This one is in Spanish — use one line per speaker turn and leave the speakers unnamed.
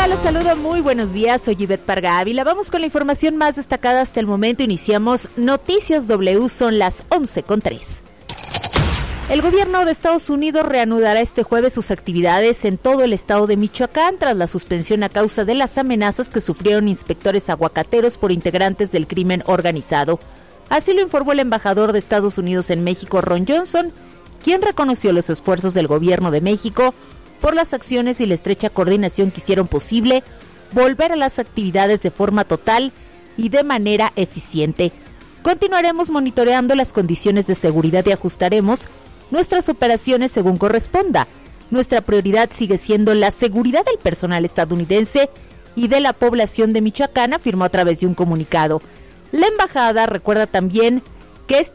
Los saludo, muy buenos días, soy Ivette Parga Ávila. Vamos con la información más destacada hasta el momento. Iniciamos Noticias W, son las 11:03. El gobierno de Estados Unidos reanudará este jueves sus actividades en todo el estado de Michoacán tras la suspensión a causa de las amenazas que sufrieron inspectores aguacateros por integrantes del crimen organizado. Así lo informó el embajador de Estados Unidos en México, Ron Johnson, quien reconoció los esfuerzos del gobierno de México por las acciones y la estrecha coordinación que hicieron posible volver a las actividades de forma total y de manera eficiente. Continuaremos monitoreando las condiciones de seguridad y ajustaremos nuestras operaciones según corresponda. Nuestra prioridad sigue siendo la seguridad del personal estadounidense y de la población de Michoacán, afirmó a través de un comunicado. La embajada recuerda también que